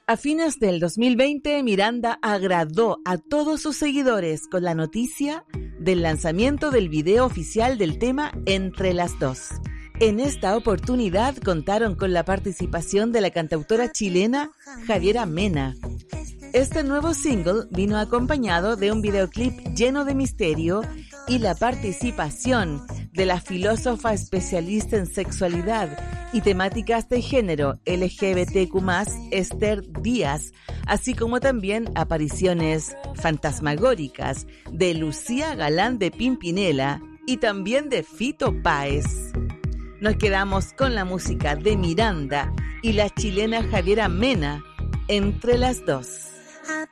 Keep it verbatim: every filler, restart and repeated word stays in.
A fines del dos mil veinte, Miranda agradó a todos sus seguidores con la noticia del lanzamiento del video oficial del tema Entre las Dos. En esta oportunidad contaron con la participación de la cantautora chilena Javiera Mena. Este nuevo single vino acompañado de un videoclip lleno de misterio y la participación de la filósofa especialista en sexualidad y temáticas de género L G B T Q más, Esther Díaz, así como también apariciones fantasmagóricas de Lucía Galán de Pimpinela y también de Fito Páez. Nos quedamos con la música de Miranda y la chilena Javiera Mena, Entre las Dos.